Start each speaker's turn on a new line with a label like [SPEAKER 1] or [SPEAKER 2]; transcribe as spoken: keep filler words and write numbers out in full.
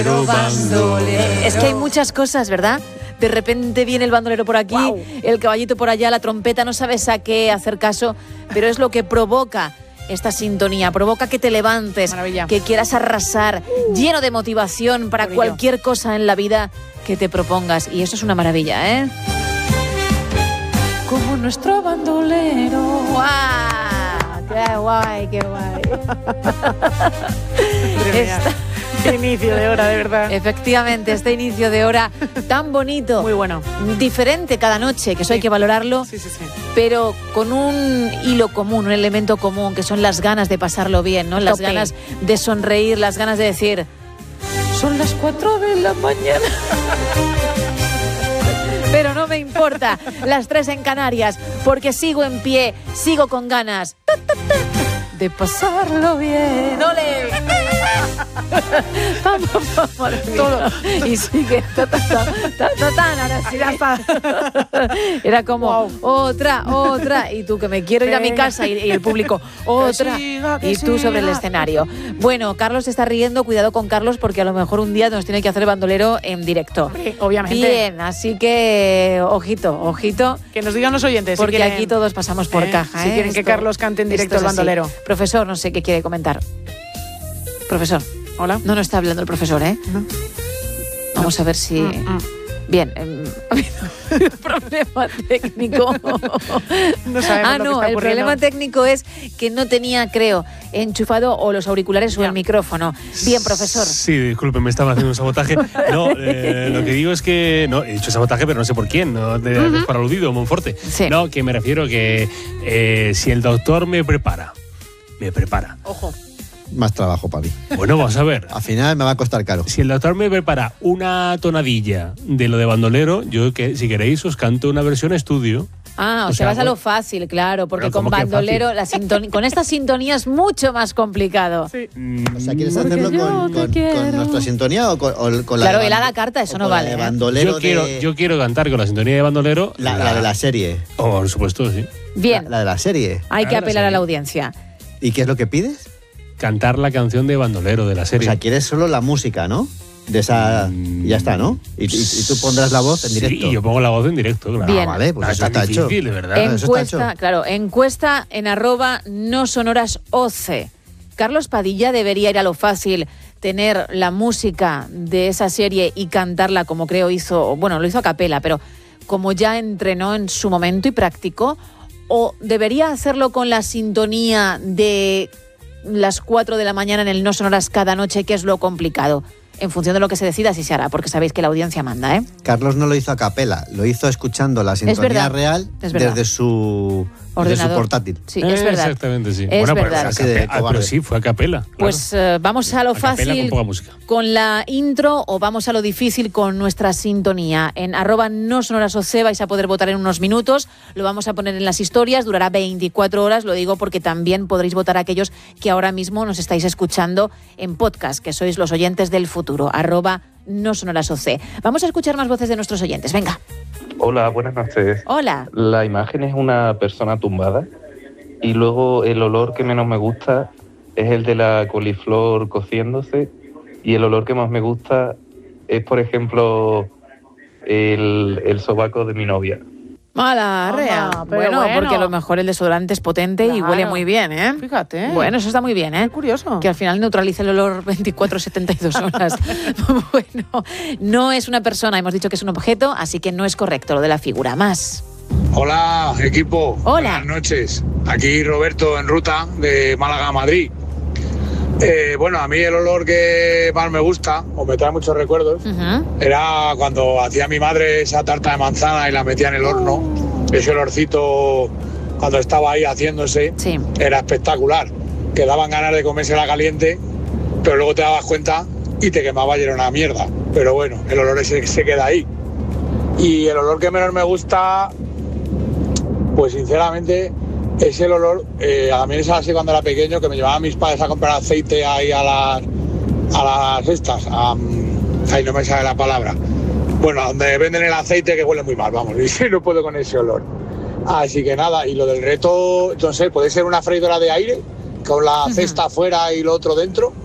[SPEAKER 1] bandolero. Es que hay muchas cosas, ¿verdad? De repente viene el bandolero por aquí, wow. El caballito por allá, la trompeta, no sabes a qué hacer caso, pero es lo que provoca esta sintonía, provoca que te levantes, Maravilla. Que quieras arrasar, uh. lleno de motivación para Maravilla. Cualquier cosa en la vida que te propongas. Y eso es una maravilla, ¿eh? Como nuestro bandolero. ¡Guau! ¡Qué guay, qué guay! Esta...
[SPEAKER 2] Inicio de hora, de verdad.
[SPEAKER 1] Efectivamente, este inicio de hora tan bonito.
[SPEAKER 2] Muy bueno.
[SPEAKER 1] Diferente cada noche, que eso
[SPEAKER 2] sí.
[SPEAKER 1] hay que valorarlo.
[SPEAKER 2] Sí, sí, sí.
[SPEAKER 1] Pero con un hilo común, un elemento común, que son las ganas de pasarlo bien, ¿no? Las Tope. Ganas de sonreír, las ganas de decir, son las cuatro de la mañana. Pero no me importa, las tres en Canarias, porque sigo en pie, sigo con ganas de pasarlo bien. ¡Ole! Vamos, vamos, todo. Y sigue. Ta, ta, ta, ta, ta, ta, ahora sí, ya está. Era como wow. otra, otra. Y tú, que me quiero ir a mi casa. Y, y el público, otra. Que siga, que y tú siga. Sobre el escenario. Bueno, Carlos se está riendo. Cuidado con Carlos, porque a lo mejor un día nos tiene que hacer bandolero en directo.
[SPEAKER 2] Sí, obviamente.
[SPEAKER 1] Bien, así que ojito, ojito.
[SPEAKER 2] Que nos digan los oyentes.
[SPEAKER 1] Porque
[SPEAKER 2] si quieren,
[SPEAKER 1] aquí todos pasamos por
[SPEAKER 2] eh,
[SPEAKER 1] caja.
[SPEAKER 2] Si
[SPEAKER 1] ¿eh?
[SPEAKER 2] quieren
[SPEAKER 1] esto,
[SPEAKER 2] que Carlos cante en directo el bandolero.
[SPEAKER 1] Así. Profesor, no sé qué quiere comentar. Profesor.
[SPEAKER 2] Hola.
[SPEAKER 1] No, no está hablando el profesor, ¿eh?
[SPEAKER 2] No.
[SPEAKER 1] Vamos a ver si...
[SPEAKER 2] Mm, mm.
[SPEAKER 1] Bien. Eh, problema técnico.
[SPEAKER 2] No sabemos
[SPEAKER 1] ah,
[SPEAKER 2] lo
[SPEAKER 1] no,
[SPEAKER 2] que está
[SPEAKER 1] el problema técnico es que no tenía, creo, enchufado o los auriculares ya. O el micrófono. Bien, profesor.
[SPEAKER 3] Sí, disculpe, me estaba haciendo un sabotaje. No, eh, lo que digo es que... No, he dicho sabotaje, pero no sé por quién. No, de, uh-huh. Para aludido, Monforte.
[SPEAKER 1] Sí.
[SPEAKER 3] No, que me refiero que eh, si el doctor me prepara, me prepara.
[SPEAKER 2] Ojo.
[SPEAKER 4] Más trabajo para mí.
[SPEAKER 3] Bueno, vamos a ver.
[SPEAKER 4] Al final me va a costar caro.
[SPEAKER 3] Si el doctor me prepara una tonadilla de lo de bandolero, yo, que si queréis, os canto una versión estudio.
[SPEAKER 1] Ah, o, o sea, vas a lo fácil, claro, porque con bandolero, la sinton- con esta sintonía es mucho más complicado.
[SPEAKER 2] Sí.
[SPEAKER 4] O sea, ¿quieres hacerlo con, con, con nuestra sintonía o con, o con la
[SPEAKER 1] Claro,
[SPEAKER 4] de
[SPEAKER 1] él a la carta, eso no vale.
[SPEAKER 4] De bandolero
[SPEAKER 3] yo, quiero,
[SPEAKER 4] de...
[SPEAKER 3] yo quiero cantar con la sintonía de bandolero.
[SPEAKER 4] La, la, la de la serie.
[SPEAKER 3] Oh, por supuesto, sí.
[SPEAKER 1] Bien.
[SPEAKER 4] La, la de la serie.
[SPEAKER 1] Hay que apelar a la audiencia.
[SPEAKER 4] ¿Y qué es lo que pides?
[SPEAKER 3] Cantar la canción de bandolero de la serie.
[SPEAKER 4] O sea, quieres solo la música, ¿no? De esa... Mm, ya está, ¿no? Y, y, y tú pondrás la voz en directo.
[SPEAKER 3] Sí, y yo pongo la voz en directo, claro.
[SPEAKER 1] Bien.
[SPEAKER 4] Ah, vale, pues
[SPEAKER 3] no,
[SPEAKER 4] eso está
[SPEAKER 3] difícil,
[SPEAKER 4] hecho.
[SPEAKER 3] De verdad.
[SPEAKER 1] Encuesta,
[SPEAKER 4] eso está hecho.
[SPEAKER 1] Claro, encuesta en arroba no sonoras oce. Carlos Padilla debería ir a lo fácil, tener la música de esa serie y cantarla como creo hizo, bueno, lo hizo a capela, pero como ya entrenó en su momento y practicó, o debería hacerlo con la sintonía de las cuatro de la mañana en el No Sonoras cada noche, que es lo complicado. En función de lo que se decida, así se hará, porque sabéis que la audiencia manda, ¿eh?
[SPEAKER 4] Carlos no lo hizo a capela, lo hizo escuchando la sintonía real desde su, desde su portátil.
[SPEAKER 1] Sí, es verdad.
[SPEAKER 3] Exactamente, sí.
[SPEAKER 1] Es
[SPEAKER 3] bueno,
[SPEAKER 1] verdad.
[SPEAKER 3] Pues, cape- ah, pero sí, fue a capela. Claro.
[SPEAKER 1] Pues uh, vamos a lo
[SPEAKER 3] a
[SPEAKER 1] fácil
[SPEAKER 3] con,
[SPEAKER 1] con la intro o vamos a lo difícil con nuestra sintonía. En arroba no sonoras oce vais a poder votar en unos minutos. Lo vamos a poner en las historias, durará veinticuatro horas, lo digo porque también podréis votar a aquellos que ahora mismo nos estáis escuchando en podcast, que sois los oyentes del futuro. Arroba no sonoras oce. Vamos a escuchar más voces de nuestros oyentes. Venga.
[SPEAKER 5] Hola, buenas noches.
[SPEAKER 1] Hola.
[SPEAKER 5] La imagen es una persona tumbada y luego el olor que menos me gusta es el de la coliflor cociéndose y el olor que más me gusta es, por ejemplo, el, el sobaco de mi novia.
[SPEAKER 1] Mala, rea.
[SPEAKER 2] Ah,
[SPEAKER 1] bueno,
[SPEAKER 2] bueno,
[SPEAKER 1] porque a lo mejor el desodorante es potente
[SPEAKER 2] claro.
[SPEAKER 1] y huele muy bien, ¿eh?
[SPEAKER 2] Fíjate.
[SPEAKER 1] Bueno, eso está muy bien, ¿eh?
[SPEAKER 2] Qué curioso.
[SPEAKER 1] Que al final neutralice el olor veinticuatro setenta y dos horas. Bueno, no es una persona, hemos dicho que es un objeto, así que no es correcto lo de la figura. Más.
[SPEAKER 6] Hola, equipo.
[SPEAKER 1] Hola.
[SPEAKER 6] Buenas noches. Aquí Roberto en ruta de Málaga a Madrid. Eh, bueno, a mí el olor que más me gusta, o me trae muchos recuerdos, uh-huh. era cuando hacía mi madre esa tarta de manzana y la metía en el horno. Ese olorcito, cuando estaba ahí haciéndose,
[SPEAKER 1] sí.
[SPEAKER 6] Era espectacular. Que daban ganas de comérsela caliente, pero luego te dabas cuenta y te quemaba y era una mierda. Pero bueno, el olor ese se queda ahí. Y el olor que menos me gusta, pues sinceramente... es el olor, eh, a mí es así cuando era pequeño, que me llevaban mis padres a comprar aceite ahí a las, a las estas, a, ahí no me sale la palabra, bueno, donde venden el aceite que huele muy mal, vamos, y no puedo con ese olor. Así que nada, y lo del reto, no sé, puede ser una freidora de aire, con la cesta afuera y lo otro dentro.